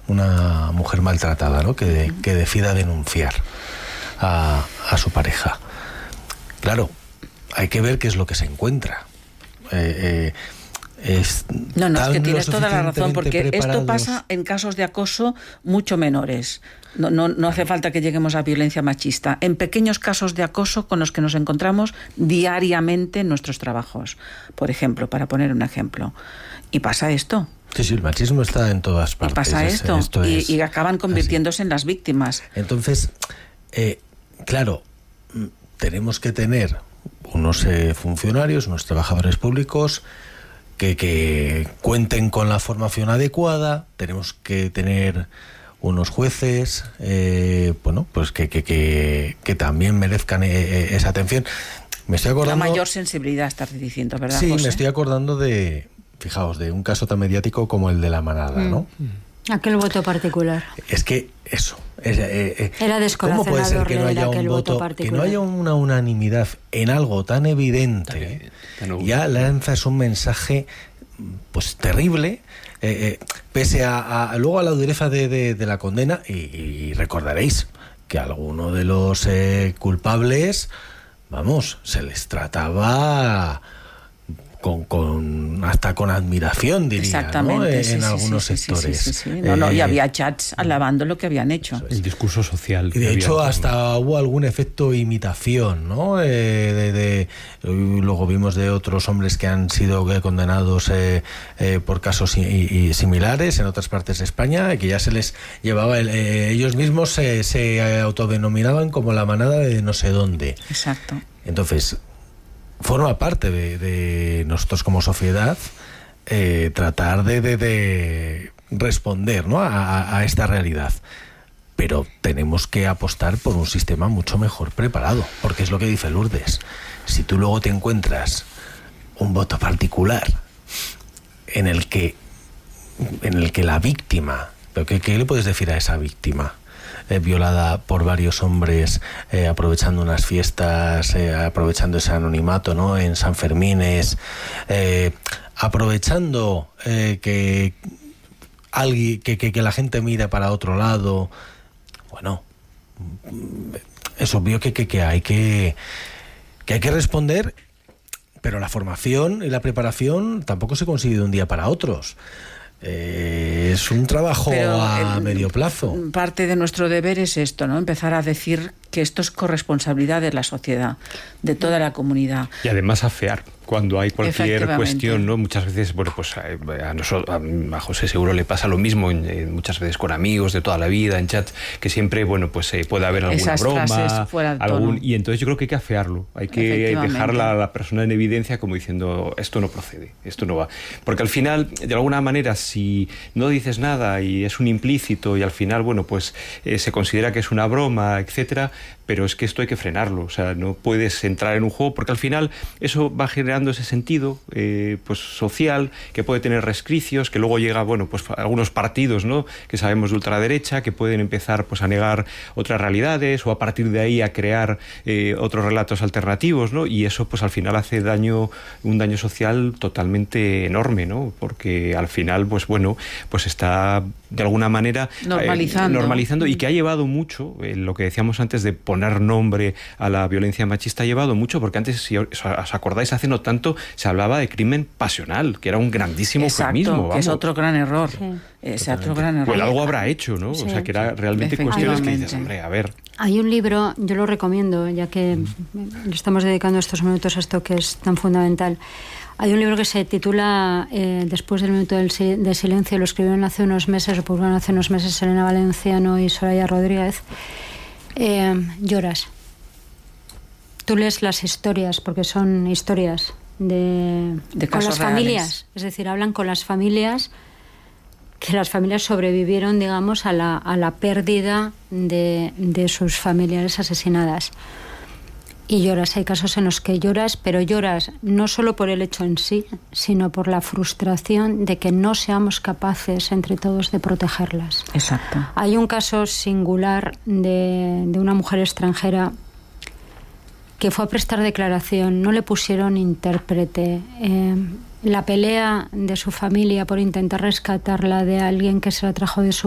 una mujer maltratada, ¿no? Que decida denunciar a su pareja. Claro, hay que ver qué es lo que se encuentra. Es que tienes toda la razón, porque esto pasa en casos de acoso mucho menores. No hace falta que lleguemos a violencia machista. En pequeños casos de acoso con los que nos encontramos diariamente en nuestros trabajos, por ejemplo, para poner un ejemplo. Y pasa esto. Sí, el machismo está en todas partes. Y pasa esto y acaban convirtiéndose en las víctimas. Entonces, claro, tenemos que tener unos funcionarios, unos trabajadores públicos que cuenten con la formación adecuada. Tenemos que tener unos jueces, pues que también merezcan esa atención. Me estoy acordando... La mayor sensibilidad, estás diciendo, ¿verdad, Sí, José? me estoy acordando de un caso tan mediático como el de la manada, ¿no? Aquel voto particular. Es que eso... Era descorazonador. ¿Cómo puede ser que no haya un voto particular? Que no haya una unanimidad en algo tan evidente? Ya lanzas un mensaje pues terrible, pese a luego a la dureza de la condena, y recordaréis que alguno de los culpables, se les trataba hasta con admiración, diría, exactamente, ¿no? Sí, en algunos sectores. Sí. Y había chats alabando lo que habían hecho. El discurso social. Y de hecho hasta hubo algún efecto imitación, ¿no? Luego vimos de otros hombres que han sido condenados por casos similares en otras partes de España, que ya se les llevaba, ellos mismos se autodenominaban como la manada de no sé dónde. Exacto. Entonces, forma parte de nosotros como sociedad tratar de responder, ¿no? a esta realidad. Pero tenemos que apostar por un sistema mucho mejor preparado, porque es lo que dice Lourdes. Si tú luego te encuentras un voto particular en el que la víctima, ¿qué le puedes decir a esa víctima? Violada por varios hombres, aprovechando unas fiestas, aprovechando ese anonimato, ¿no? En San Fermines, aprovechando que la gente mira para otro lado. Bueno, es obvio que hay que responder, pero la formación y la preparación tampoco se consigue de un día para otros. Es un trabajo a medio plazo. Parte de nuestro deber es esto, ¿no? Empezar a decir que esto es corresponsabilidad de la sociedad, de toda la comunidad. Y además afear cuando hay cualquier cuestión, ¿no? Muchas veces, pues a José seguro le pasa lo mismo muchas veces con amigos de toda la vida, en chats, que siempre, puede haber alguna esas broma, fuera de tono. y entonces yo creo que hay que afearlo, hay que dejar a la persona en evidencia como diciendo, esto no procede, esto no va. Porque al final, de alguna manera, si no dices nada y es un implícito y al final, se considera que es una broma, etcétera, pero es que esto hay que frenarlo, o sea, no puedes entrar en un juego porque al final eso va generando ese sentido social que puede tener resquicios, que luego llega, algunos partidos, ¿no? Que sabemos de ultraderecha, que pueden empezar a negar otras realidades o a partir de ahí a crear otros relatos alternativos, ¿no? Y eso al final hace un daño social totalmente enorme, ¿no? Porque al final, está de alguna manera normalizando y que ha llevado mucho, lo que decíamos antes de poner nombre a la violencia machista, ha llevado mucho, porque antes, si os acordáis, hace no tanto se hablaba de crimen pasional, que era un grandísimo eufemismo. Que es otro gran error. Sí. Es otro gran error. Pues algo habrá hecho, ¿no? Sí. O sea, que era realmente cuestiones que dices, hombre, a ver. Hay un libro, yo lo recomiendo, ya que le estamos dedicando estos minutos a esto que es tan fundamental. Hay un libro que se titula Después del minuto de silencio, lo escribieron hace unos meses, lo publicaron hace unos meses Elena Valenciano y Soraya Rodríguez. Lloras. Tú lees las historias, porque son historias de con las familias, reales. Es decir, hablan con las familias, que las familias sobrevivieron, digamos, a la pérdida de sus familiares asesinadas. Y lloras, hay casos en los que lloras, pero lloras no solo por el hecho en sí, sino por la frustración de que no seamos capaces entre todos de protegerlas. Exacto. Hay un caso singular de una mujer extranjera que fue a prestar declaración, no le pusieron intérprete. La pelea de su familia por intentar rescatarla de alguien que se la trajo de su